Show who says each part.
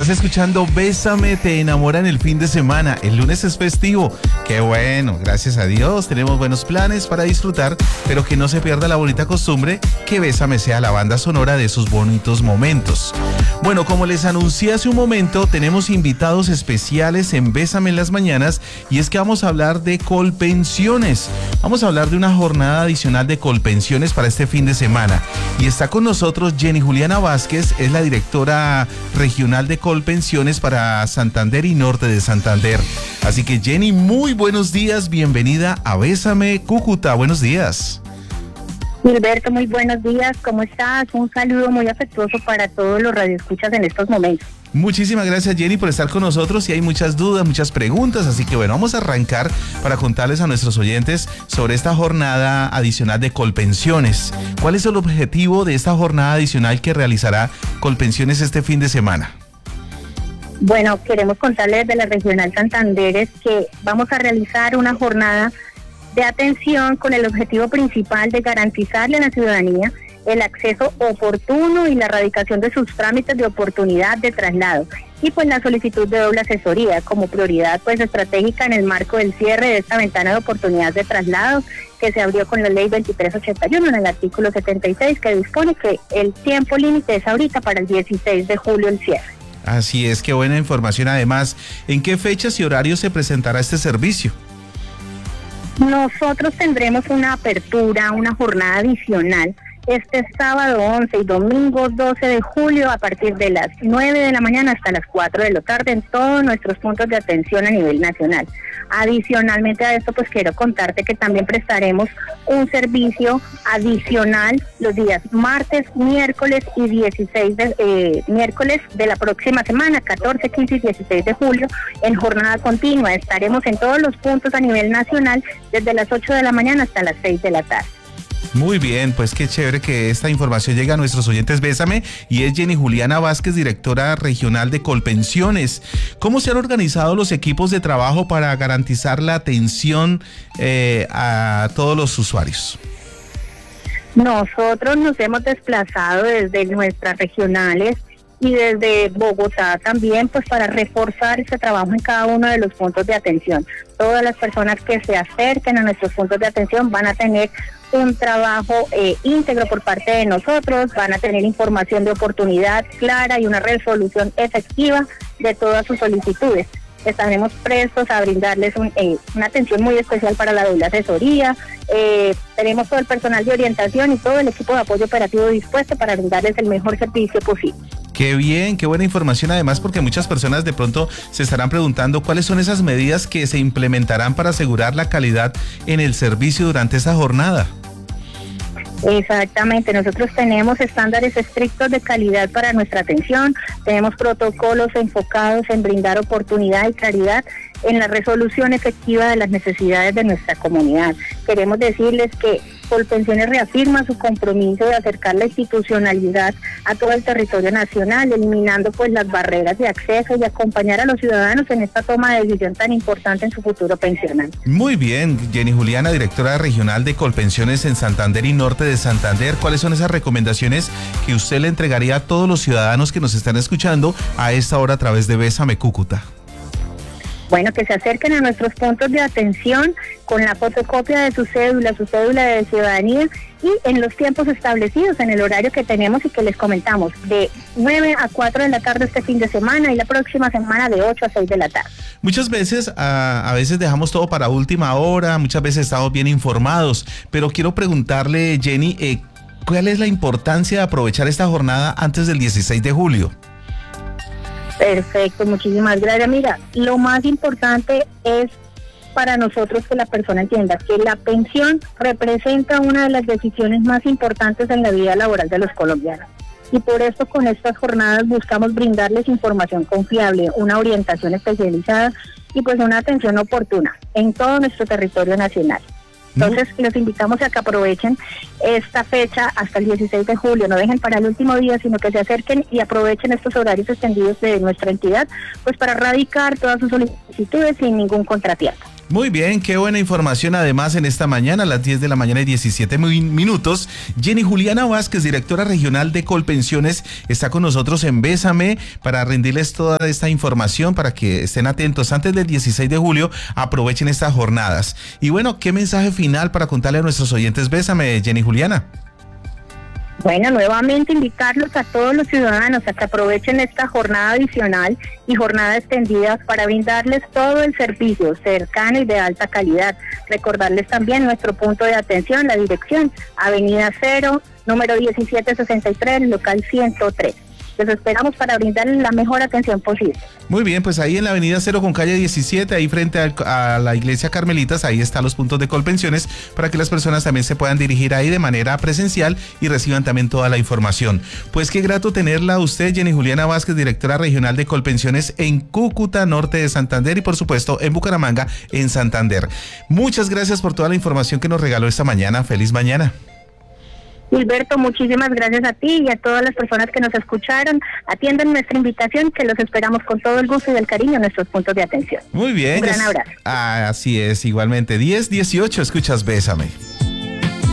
Speaker 1: Estás escuchando Bésame, te enamora en el fin de semana. El lunes es festivo. Qué bueno, gracias a Dios. Tenemos buenos planes para disfrutar, pero que no se pierda la bonita costumbre que Bésame sea la banda sonora de esos bonitos momentos. Bueno, como les anuncié hace un momento, tenemos invitados especiales en Bésame en las mañanas, y es que vamos a hablar de Colpensiones. Vamos a hablar de una jornada adicional de Colpensiones para este fin de semana. Y está con nosotros Jenny Juliana Vázquez, es la directora regional de Colpensiones para Santander y Norte de Santander. Así que Jenny, muy buenos días, bienvenida a Bésame Cúcuta. Buenos días.
Speaker 2: Gilberto, muy buenos días, ¿cómo estás? Un saludo muy afectuoso para todos los radioescuchas en estos momentos.
Speaker 1: Muchísimas gracias, Jenny, por estar con nosotros, y hay muchas dudas, muchas preguntas, así que bueno, vamos a arrancar para contarles a nuestros oyentes sobre esta jornada adicional de Colpensiones. ¿Cuál es el objetivo de esta jornada adicional que realizará Colpensiones este fin de semana?
Speaker 2: Bueno, queremos contarles de la Regional Santanderes que vamos a realizar una jornada de atención con el objetivo principal de garantizarle a la ciudadanía el acceso oportuno y la erradicación de sus trámites de oportunidad de traslado, y pues la solicitud de doble asesoría como prioridad pues estratégica en el marco del cierre de esta ventana de oportunidad de traslado que se abrió con la ley 2381 en el artículo 76, que dispone que el tiempo límite es ahorita para el 16 de julio el cierre.
Speaker 1: Así es, qué buena información. Además, ¿en qué fechas y horarios se presentará este servicio?
Speaker 2: Nosotros tendremos una apertura, una jornada adicional este sábado 11 y domingo 12 de julio a partir de las 9 de la mañana hasta las 4 de la tarde en todos nuestros puntos de atención a nivel nacional. Adicionalmente a esto, pues quiero contarte que también prestaremos un servicio adicional los días martes, miércoles y 16 de miércoles de la próxima semana, 14, 15 y 16 de julio, en jornada continua. Estaremos en todos los puntos a nivel nacional desde las 8 de la mañana hasta las 6 de la tarde.
Speaker 1: Muy bien, pues qué chévere que esta información llegue a nuestros oyentes. Bésame, y es Jenny Juliana Vázquez, directora regional de Colpensiones. ¿Cómo se han organizado los equipos de trabajo para garantizar la atención a todos los usuarios?
Speaker 2: Nosotros nos hemos desplazado desde nuestras regionales y desde Bogotá también, pues para reforzar este trabajo en cada uno de los puntos de atención. Todas las personas que se acerquen a nuestros puntos de atención van a tener un trabajo íntegro por parte de nosotros, van a tener información de oportunidad clara y una resolución efectiva de todas sus solicitudes. Estaremos prestos a brindarles una atención muy especial para la doble asesoría. Tenemos todo el personal de orientación y todo el equipo de apoyo operativo dispuesto para brindarles el mejor servicio posible.
Speaker 1: Qué bien, qué buena información, además, porque muchas personas de pronto se estarán preguntando cuáles son esas medidas que se implementarán para asegurar la calidad en el servicio durante esa jornada.
Speaker 2: Exactamente, nosotros tenemos estándares estrictos de calidad para nuestra atención, tenemos protocolos enfocados en brindar oportunidad y claridad en la resolución efectiva de las necesidades de nuestra comunidad. Queremos decirles que Colpensiones reafirma su compromiso de acercar la institucionalidad a todo el territorio nacional, eliminando pues las barreras de acceso y acompañar a los ciudadanos en esta toma de decisión tan importante en su futuro pensional.
Speaker 1: Muy bien, Jenny Juliana, directora regional de Colpensiones en Santander y Norte de Santander. ¿Cuáles son esas recomendaciones que usted le entregaría a todos los ciudadanos que nos están escuchando a esta hora a través de Bésame Cúcuta?
Speaker 2: Bueno, que se acerquen a nuestros puntos de atención con la fotocopia de su cédula de ciudadanía, y en los tiempos establecidos, en el horario que tenemos y que les comentamos, de 9 a 4 de la tarde este fin de semana y la próxima semana de 8 a 6 de la tarde.
Speaker 1: Muchas veces, a veces dejamos todo para última hora, muchas veces estamos bien informados, pero quiero preguntarle, Jenny, ¿cuál es la importancia de aprovechar esta jornada antes del 16 de julio?
Speaker 2: Perfecto, muchísimas gracias. Mira, lo más importante es para nosotros que la persona entienda que la pensión representa una de las decisiones más importantes en la vida laboral de los colombianos. Y por eso con estas jornadas buscamos brindarles información confiable, una orientación especializada y pues una atención oportuna en todo nuestro territorio nacional. Entonces, los invitamos a que aprovechen esta fecha hasta el 16 de julio, no dejen para el último día, sino que se acerquen y aprovechen estos horarios extendidos de nuestra entidad, pues para radicar todas sus solicitudes sin ningún contratiempo.
Speaker 1: Muy bien, qué buena información. Además, en esta mañana, a las 10 de la mañana y 17 minutos, Jenny Juliana Vázquez, directora regional de Colpensiones, está con nosotros en Bésame para rendirles toda esta información para que estén atentos. Antes del 16 de julio, aprovechen estas jornadas. Y bueno, ¿qué mensaje final para contarle a nuestros oyentes? Bésame, Jenny Juliana.
Speaker 2: Bueno, nuevamente invitarlos a todos los ciudadanos a que aprovechen esta jornada adicional y jornada extendida para brindarles todo el servicio cercano y de alta calidad. Recordarles también nuestro punto de atención, la dirección, Avenida 0, número 1763, local 103. Los esperamos para brindarles la mejor atención posible.
Speaker 1: Muy bien, pues ahí en la avenida 0 con calle 17, ahí frente a la iglesia Carmelitas, ahí están los puntos de Colpensiones para que las personas también se puedan dirigir ahí de manera presencial y reciban también toda la información. Pues qué grato tenerla a usted, Jenny Juliana Vázquez, directora regional de Colpensiones en Cúcuta, norte de Santander y por supuesto en Bucaramanga, en Santander. Muchas gracias por toda la información que nos regaló esta mañana. Feliz mañana.
Speaker 2: Gilberto, muchísimas gracias a ti y a todas las personas que nos escucharon. Atiendan nuestra invitación, que los esperamos con todo el gusto y el cariño en nuestros puntos de atención.
Speaker 1: Muy bien.
Speaker 2: Un gran abrazo.
Speaker 1: Así es, igualmente. 10:18, escuchas Bésame.